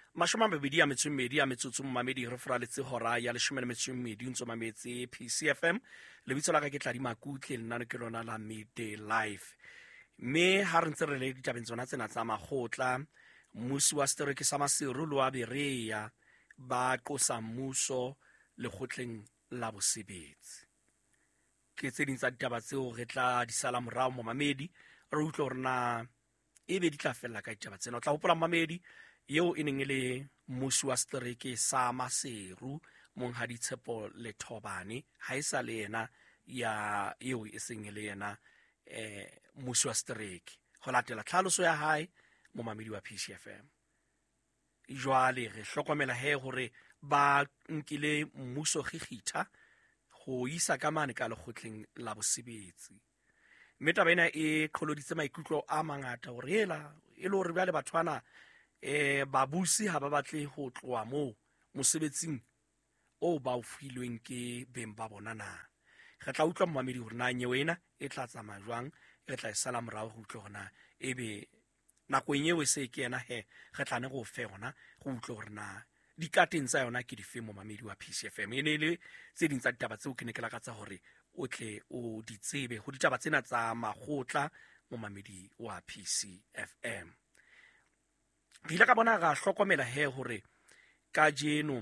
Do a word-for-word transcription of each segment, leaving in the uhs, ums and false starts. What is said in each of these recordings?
mashome a mabedi a metso e mmedi a metsotso mmamedi re foraletse hora ya leshome le metso e mmedi o ntso mametse P C F M. Lebitso la ka ke Tladi Makutle, nna ke lona la Midday Live. Me ha re ntse re le ditabeng tsona tsena tsa magotla, mmusi wa Stereke sa Maseru le wa Berea ba qosa mmuso lekgotleng la bosebetsi. Ke tse ding tsa ditaba tseo re tla di sala morao mo mamedi re utlwe hore na ebe di tla fella ka ditaba tsena. O tla hopola mamedi yeo e neng le mmusi wa Stereke sa Maseru Monghadi Tshepo Lethobane, ha e sa le yena ya eo e seng le yena eh mmusi wa Stereke. Ho latela tlhaloso ya hae mo mamedi wa P C F M. Jwale re hlokomela he hore ba nkile mmuso gigitha ho isa ka mane ka lekgotleng la bosebetsi. Mme taba ena e qholoditse maikutlo a mangata hore hela e le hore ba le bathwana eh babusi ha ba batle ho tloa mo mosebetsing o ba o filweng ke beng ba bona na. Re tla utlwa mmamedi hore na nyewe ena e tla tsamaya jwang, e tla sala morao ho utlwa hore na ebe nako enyewe se ke yena he re tla ne go fe hona go utlwa hore na dikateng tsa yona ke dife mo mamedi wa P C F M. Ene le tse ding tsa ditaba tseo ke ne ke lakatsa hore o tle o di tsebe ho ditaba tsena tsa magotla mo mamedi wa P C F M. Re ile ka bona ga hlokomela he hore ka jeno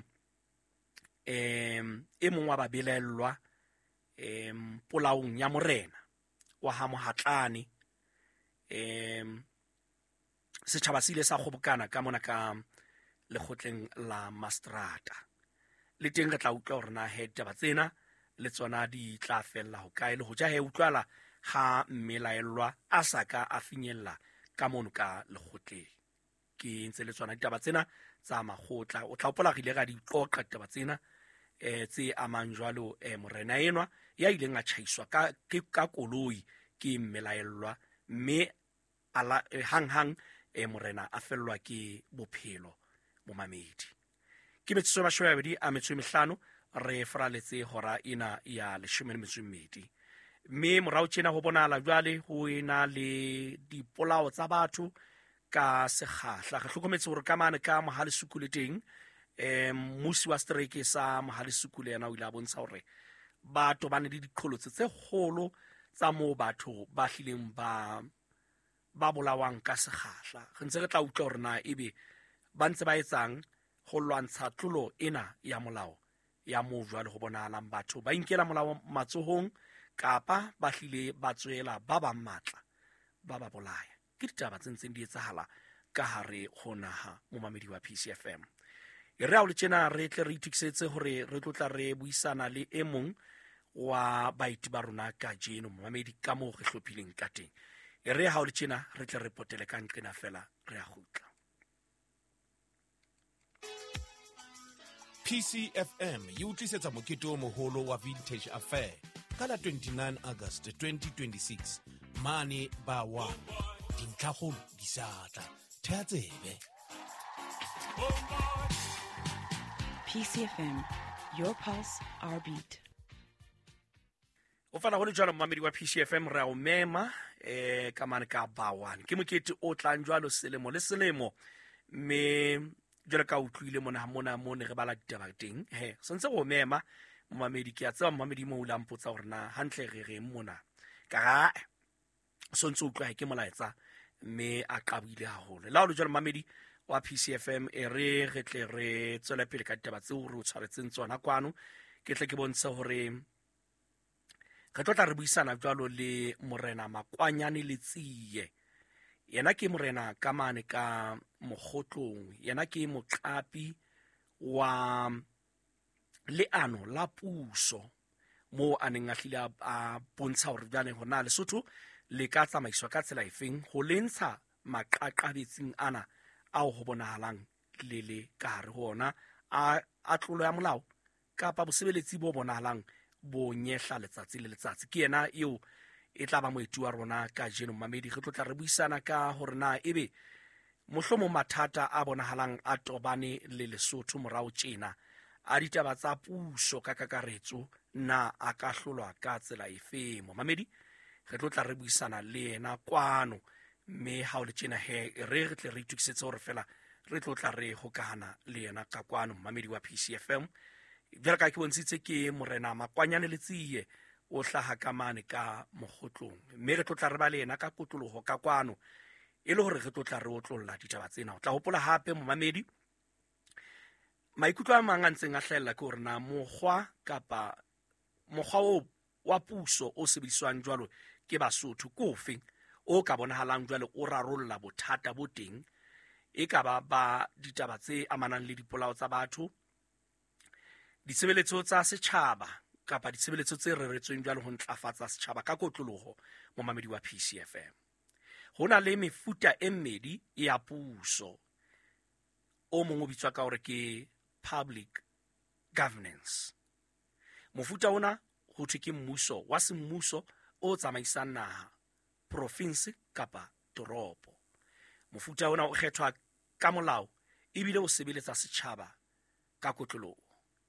em e mongwe wa ba belellwa em polaong ya morena wa ha Mohatlane em setjhaba se ile sa kgobokana ka mona ka lekgotleng la Mastrata. Le teng re tla utlwa hore na he taba tsena le tsona di tla fella ho kae le ho ja he utlwala ha mmelaelwa a saka a finyella ka mono ka lekgotleng. Ke ntse le tsona ditaba tsena tsa magotla. O tla hopola re ile ga di qoqa ditaba tsena eh tse amang jwalo eh morena enwa ya ileng a tjhaiswa ka ka koloi ke mmelaelwa, mme ala hang hang e morena a fellwa ke bophelo mo mamedi. Ke metsotso ba shwa bedi a metso e mehlano re foraletse hora ina ya leshome le metso e mmedi. Mme morao tjena ho bonala jwale ho ena le dipolao tsa batho ka sekgahla. Re hlokometse hore ka mane ka Mohale Sukule teng eh mmusi wa Stereke sa Mohale Sukule yana o ile a bontsha hore batho ba ne le diqholotse tse kgolo tsa mo batho ba hlileng ba ba bolawang ka sekgahla. Re ntse re tla utlwa hore na ebe ba ntse ba etsang ho lwantsha tlolo ena ya molao ya mo jwale ho bonahalang batho ba inkela molao matsohong kapa ba hlile ba tswela ba ba matla ba ba bolaya. Ke ditaba tse ntseng di etsahala ka hare ho naha mo mamedi wa P C F M. E re ha o le tjena re tle re itukisetse hore re tlotla re buisana le e mong wa baiti ba rona ka jeno mamedi ka mo re hlophileng ka teng. E re ha o le tjena re tle re potele ka nqena fela re a gutla. P C F M e utlwisetsa mokete o moholo wa Vintage Affair ka la twenty-nine August twenty twenty-six mane ba wa dintlhagolo di satla thea tsebe. P C F M, your pulse, our beat. O fana go le jwalo mmamedi wa P C F M re a o mema eh ka mane ka bawan ke mokete o tlang jwalo selemo le selemo, mme jwale ka utlwile mona mona mo ne re bala ditaba teng he sentse go mema mmamedi ke a tseba mmamedi mo ula mpotsa hore na hantle re re mona ka ga sontse utlwa ke molaetsa mme a qabile haholo. La o le jwalo mmamedi wa P C F M e re re tle re tswela pele ka ditaba tseo re o tshwaretseng tsona kwano. Ke tle ke bontsha hore re tlotla re buisana jwalo le morena Makwanyane Letsiye. Yena ke morena ka mane ka Mogotlong, yena ke moqapi wa leano la puso mo a neng a hlile a bontsha hore jane hona Lesotho le ka tsamaiswa ka tsela efeng ho lentsha maqaqabetsing ana ao ho bonahalang le le ka hare hona a a tlolo ya molao kapa bosebeletsi bo bonahalang bo nyehla letsatsi le letsatsi. Ke yena eo e tla ba moeti wa rona ka jeno mamedi. Re tlotla re buisana ka hore na ebe mohlomo mathata a bonahalang a tobane le Lesotho morao tjena a ditaba tsa puso ka kakaretso na a ka hlolwa ka tsela efe mo mamedi. Re tlotla re buisana le yena kwano, mme ha o le tjena he re re tle re itukisetse hore fela re tlotla re hokahana le yena ka kwano mmamedi wa P C F M. Jwale ka ke bontshitse ke Morena Makwanyane Letsiye o hlaha ka mane ka Mogotlong, mme re tlotla re ba le yena ka kotloloho ka kwano e le hore re tlotla re otlolla ditaba tsena. O tla hopola hape momamedi, maikutlo a mang a ntseng a hlahella ke hore na mokgwa kapa mokgwa o wa puso o sebediswang jwalo ke Basotho kofe o ka bonahalang jwale o rarolla bothata bo teng, e ka ba ba ditaba tse amanang le dipolao tsa batho, ditshebeletso tsa setjhaba kapa ditshebeletso tse reretsweng jwalo ho ntlafatsa setjhaba ka kotloloho momamedi wa P C F M. Ho na le mefuta e mmedi ya puso, o mong o bitswa ka hore ke public governance. Mofuta ona ho thwe ke mmuso wa semmuso o tsamaisang naha, province kapa toropo. Mofuta ona o kgethwa ka molao ebile o sebeletsa setjhaba ka kotloloho.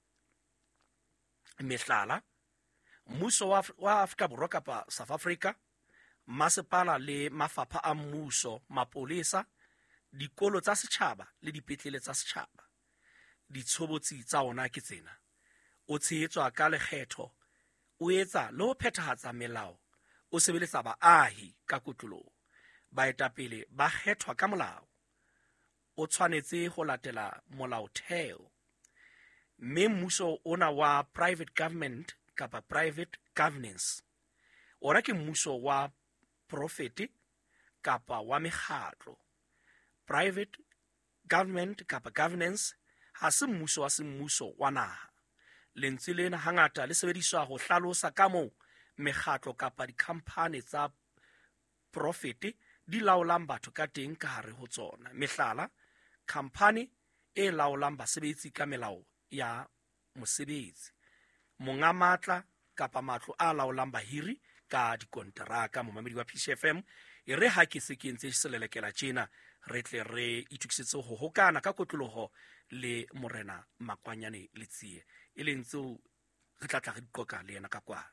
Mehlala, mmuso wa, wa Afrika Borwa kapa South Africa, masepala le mafapha a mmuso, mapolesa, dikolo tsa setjhaba le dipetlele tsa setjhaba. Ditshobotsi tsa ona ke tsena: o tshehetswa ka lekgetho, o etsa le ho phethahatsa melao, o sebeletsa baahi ka kotloloho, baetapele ba kgethwa ka molao, o tshwanetse ho latela molaotheo. Mme mmuso ona wa private government kapa private governance, ona ke mmuso wa profete kapa wa mekgatlo. Private government kapa governance ha se mmuso wa semmuso wa naha. Lentswe lena hangata le sebediswa ho hlalosa ka moo mekgatlo kapa dikhamphane tsa profete di laolang batho ka teng ka hare ho tsona. Mehlala, khamphane e laolang basebetsi ka melao ya mosebetsi, monga matla kapa matlo a laolang bahiri ka dikonteraka. Momamedi wa P C F M, e re ha ke se ke ntse selelekela tjena, re tle re itukisetse ho hokana ka kotloloho le Morena Makwanyane Letsiye, e leng tseo re tla tla re diqoka le yena ka kwana.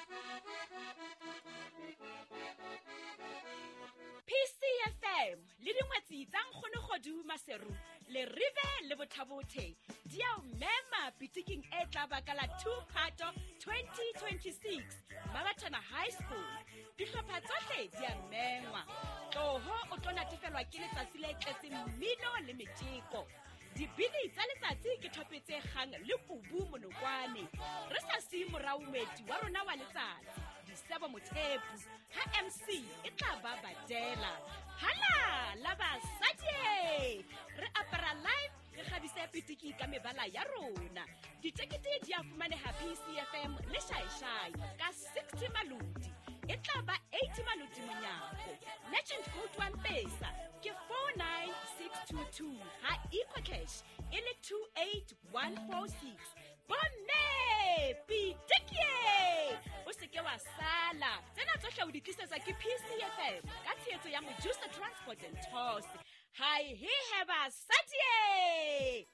P C F M le dingwetsi tsa nkgono Kgodu Maseru le rive le bothabothe di a mema pitiking e tla ba ka la two Phato twenty twenty-six Marathon High School. Dihlopha tsohle di a mengwa. Tloho o tlo natefelwa ke letsatsi le tletseng mmino le metjeko. Dibini tsa letsatsi ke thopetse kgang le kubu monokwane. Re sa si moraumeti wa rona wa letsatsi Disebo Mothepu, ha M C e tla ba Badela. Hala la basadi re apara live re khabise pitiki ka mebala ya rona. Ditekete di a fumaneha P C F M le Shaishai ka sixty maludi, e tla ba eighty maludi monyako. Legend code one pesa ke four nine six two two, ha equal cash e le two eight one four six. Bonne pitiki o se ke wa sala tsena tsohle o di tlisetsa ke P C F M ka tshehetso ya Mojusa Transport and Tours. Hi he have a satie.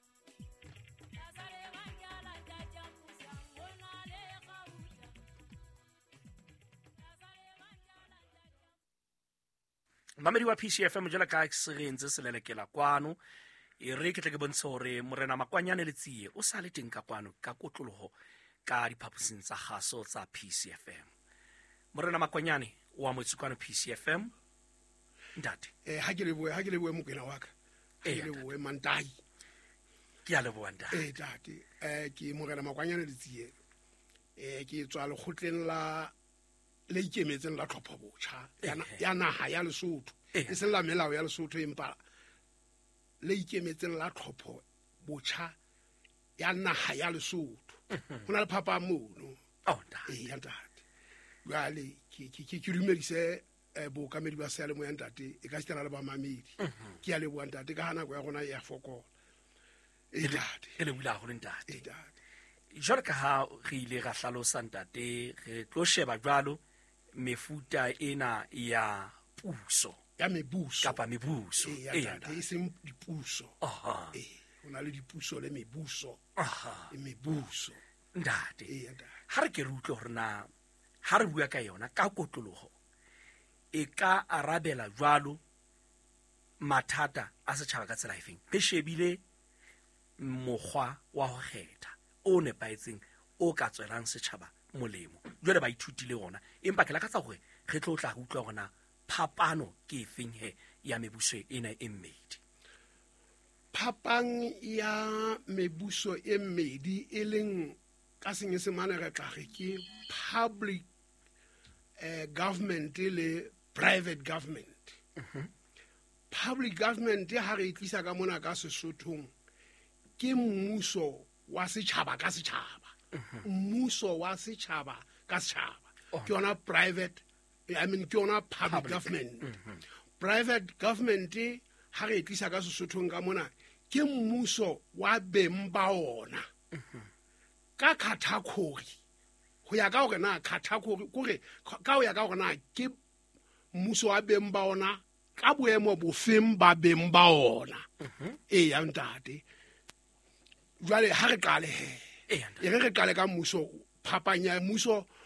Mamedi wa P C F M jela ka experience selelekela kwano, e re ke tle ke bontshe hore Morena Makwanyane Letsiye o sa le teng ka kwano ka kotloloho ka diphaposing tsa kgaso tsa P C F M. Morena Makwanyane wa motsikwana P C F M ntate. Eh ha ke le boe ha ke le boe mokena wa ka. Ha ke le boe Mantahi. Ke a le boa ntate. Eh tate, eh ke Morena Makwanyane Letsiye. Eh ke tswa le khotleng la le ikemetseng la tlhopha botjha ya naha ya Lesotho. E se la melao ya Lesotho empa le ikemetseng la tlhopho botjha ya naha ya Lesotho. Hona le phapa mono. Oh ntate. Eh ya ntate. Jwale ke ke ke dumedise bo kamedi ba sele mo ya ntate e ka tsena le ba mamedi. Ke a le bua ntate ka hana go ya gona ya fokola. Eh ntate. E le bula go ntate. Eh ntate. Jwale ka ha re ile ga hlalosa ntate, re tlo sheba jwalo mefuta ena ya puso ya mebuso kapa mebuso e ya ntate e seng dipuso. Aha. Eh hona le dipuso le mebuso. Aha. E mebuso ntate. e ya ntate. Ha re ke re utlwe hore na ha re bua ka yona ka kotloloho e ka arabela jwalo mathata a setšhaba ka tsela efeng re shebile mokgwa wa go kgetha o nepaetseng o ka tswelang setšhaba molemo jwale ba ithutile gona empa ke lakatsa gore re tlo tla go utlwa gona phapano ke efeng he ya mebuso ena e mmedi. Phapang ya mebuso e mmedi e leng ka senyesemane re tla re ke public uh, government le private government. Mhm. Public government ha re itlisa ka mona ka Sesothong ke mmuso wa setšhaba ka setšhaba. Mmuso wa setšhaba ka setšhaba ke yona private I mean ke yona public, public government. Mm-hmm. Private government ha re itlisa ka Sesothong ka mona ke mmuso wa beng ba ona. Mm-hmm. Ka category ho ya ka gore na category kore ka ho ya ka gore na ke mmuso wa beng ba ona ka boemo bofeng ba beng ba ona. E ya ntate jwale ha re qale he e re re qale ka mmuso phapanya mmuso